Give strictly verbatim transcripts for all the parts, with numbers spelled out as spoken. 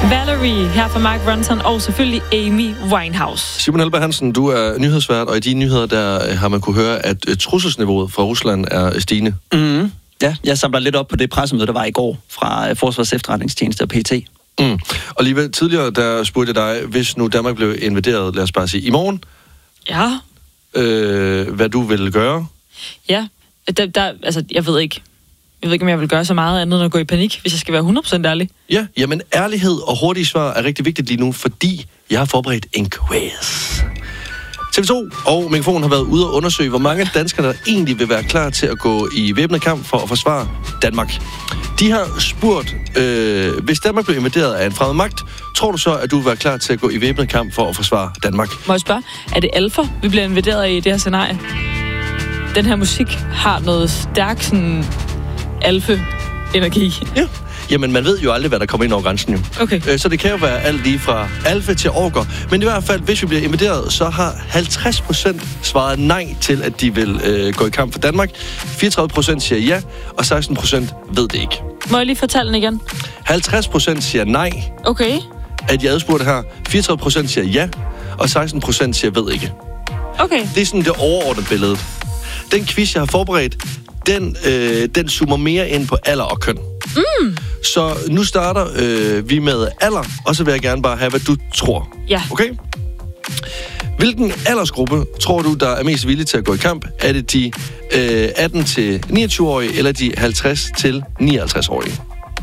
Valerie her fra Mark Ronson og selvfølgelig Amy Winehouse. Simon Helberg Hansen, du er nyhedsvært, og i de nyheder der har man kunne høre, at trusselsniveauet fra Rusland er stigende. Mm. Ja, jeg samler lidt op på det pressemøde, der var i går fra Forsvars Efterretningstjeneste og P T. Mm. Og lige tidligere, der spurgte jeg dig, hvis nu Danmark blev invaderet, lad os bare sige, i morgen, Ja. øh, hvad du ville gøre? Ja, der, der, altså jeg ved ikke. Jeg ved ikke, om jeg vil gøre så meget andet end at gå i panik, hvis jeg skal være hundrede procent ærlig. Ja, jamen ærlighed og hurtige svar er rigtig vigtigt lige nu, fordi jeg har forberedt en quiz. T V to og Megafon har været ude og undersøge, hvor mange danskere der egentlig vil være klar til at gå i væbnet kamp for at forsvare Danmark. De har spurgt, øh, hvis Danmark blev invaderet af en fremmed magt, tror du så, at du vil være klar til at gå i væbnet kamp for at forsvare Danmark? Må jeg spørge, er det alfa, vi bliver invaderet af i det her scenarie? Den her musik har noget stærk sådan alfa-energi. Ja. Jamen, man ved jo aldrig, hvad der kommer ind over grænsen jo. Okay. Øh, så det kan jo være alt lige fra alfa til orker. Men i hvert fald, hvis vi bliver invaderet, så har halvtreds procent svaret nej til, at de vil øh, gå i kamp for Danmark. fireogtredive procent siger ja, og seksten procent ved det ikke. Må jeg lige fortælle den igen? halvtreds procent siger nej, Okay. at jeg adspurgte her. fireogtredive procent siger ja, og seksten procent siger ved ikke. Okay. Det er sådan det overordnede billede. Den quiz, jeg har forberedt, den, øh, den zoomer mere ind på alder og køn. Mm. Så nu starter øh, vi med alder, og så vil jeg gerne bare have, hvad du tror. Ja. Okay? Hvilken aldersgruppe tror du, der er mest villig til at gå i kamp? Er det de øh, atten til niogtyve-årige, eller de halvtreds til nioghalvtreds-årige?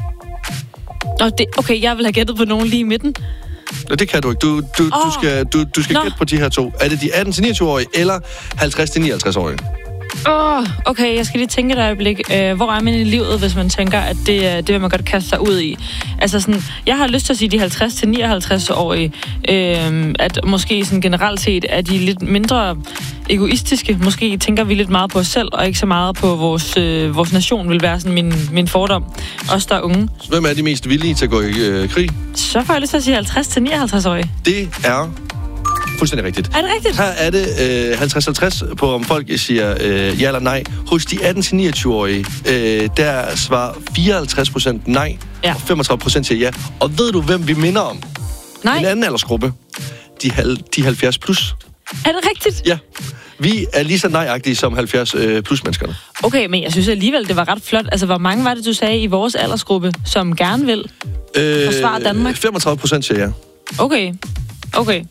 Nå, det, okay, jeg vil have gættet på nogen lige i midten. Nå, det kan du ikke. Du, du, oh. du skal, du, du skal Nå. gætte på de her to. Er det de atten til niogtyve-årige, eller halvtreds til nioghalvtreds-årige? Åh, oh, okay, jeg skal lige tænke et øjeblik. Uh, hvor er man i livet, hvis man tænker, at det, det vil man godt kaste sig ud i? Altså sådan, jeg har lyst til at sige de halvtreds til nioghalvtreds-årige, uh, at måske sådan generelt set er de lidt mindre egoistiske. Måske tænker vi lidt meget på os selv, og ikke så meget på vores, uh, vores nation, vil være sådan min, min fordom. Os, der er unge. Så hvem er de mest villige til at gå i øh, krig? Så får jeg lyst til at sige halvtreds til nioghalvtreds-årige. Det er fuldstændig rigtigt. Er det rigtigt? Her er det øh, halvtreds halvtreds på, om folk siger øh, ja eller nej. Hos de atten til niogtyve-årige, øh, der svarer fireoghalvtreds procent nej, ja. og femogtredive procent siger ja. Og ved du, hvem vi minder om? Nej. En anden aldersgruppe. De, halv, de halvfjerds plus. Er det rigtigt? Ja. Vi er lige så nej-agtige som halvfjerds øh, plus menneskerne. Okay, men jeg synes alligevel, det var ret flot. Altså, hvor mange var det, du sagde i vores aldersgruppe, som gerne vil øh, forsvare Danmark? femogtredive procent siger ja. Okay. Okay.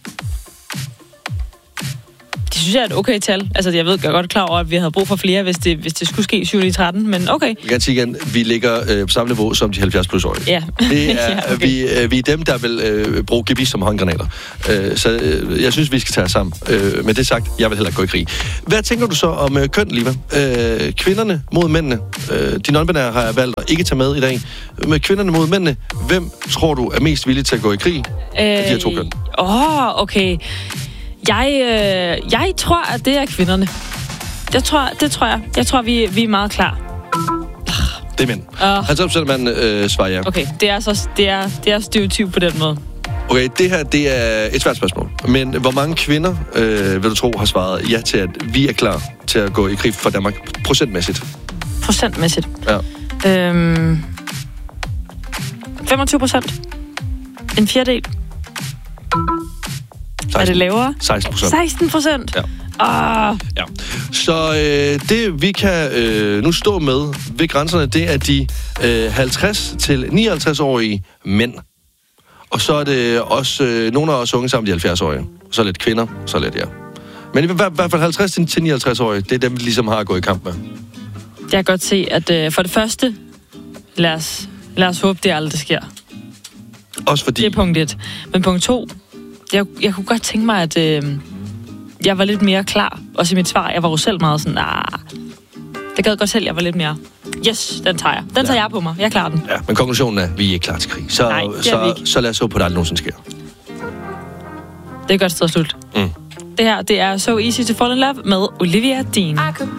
Det synes jeg er et okay tal. Altså, jeg ved, jeg er godt klar over, at vi havde brug for flere, hvis det, hvis det skulle ske syv i tretten, men okay. Jeg kan sige igen, vi ligger øh, på samme niveau som de halvfjerds plus-årige. Ja. Det er, ja, okay. vi, øh, vi er dem, der vil øh, bruge gebis som håndgranater. Øh, så øh, jeg synes, vi skal tage os sammen. Øh, med det sagt, jeg vil heller ikke gå i krig. Hvad tænker du så om øh, køn, Liva? Øh, kvinderne mod mændene. Øh, de non-binære har jeg valgt at ikke tage med i dag. Med kvinderne mod mændene, hvem tror du er mest villig til at gå i krig øh, af de her to køn? Åh, oh, okay. Jeg, øh, jeg tror, at det er kvinderne. Jeg tror, det tror jeg. Jeg tror, vi, vi er meget klar. Det er mænd. Uh. halvtreds procent af manden øh, svarer ja. Okay, det er, så, det, er, det er stereotyp på den måde. Okay, det her, det er et svært spørgsmål. Men hvor mange kvinder, øh, vil du tro, har svaret ja til, at vi er klar til at gå i krig for Danmark procentmæssigt? Procentmæssigt? Ja. Øhm, femogtyve procent. En fjerdedel. seksten. Er det lavere? seksten procent. seksten procent? Ja. Ah. Ja. Så øh, det, vi kan øh, nu stå med ved grænserne, det er de øh, halvtreds til nioghalvtreds-årige mænd. Og så er det også øh, nogle af os unge sammen de halvfjerds-årige. Så lidt kvinder, så lidt ja. Men i hvert fald halvtreds til nioghalvtreds-årige, det er dem, vi ligesom har gået i kamp med. Jeg kan godt se, at øh, for det første, lad os, lad os håbe, det aldrig sker. Også fordi... Det er punkt et. Men punkt to, jeg, jeg kunne godt tænke mig, at øh, jeg var lidt mere klar. Også i mit svar, jeg var jo selv meget sådan, nah, det gad godt selv, jeg var lidt mere, yes, den tager jeg. Den tager ja. jeg på mig, jeg klarer den. Ja, men konklusionen er, at vi er ikke klar til krig. Så, Nej, så, så lad os håbe på, at det aldrig nogensinde sker. Det er godt sted slut. Mm. Det her, det er So Easy to Fall in Love med Olivia Dean.